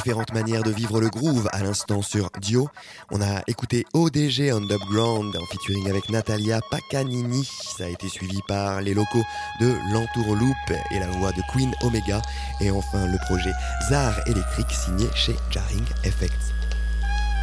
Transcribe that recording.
différentes manières de vivre le groove à l'instant sur Dio. On a écouté ODG Underground en featuring avec Natalia Pacanini. Ça a été suivi par les locaux de l'Entourloupe et la voix de Queen Omega. Et enfin le projet Zar Electric signé chez Jarring Effects.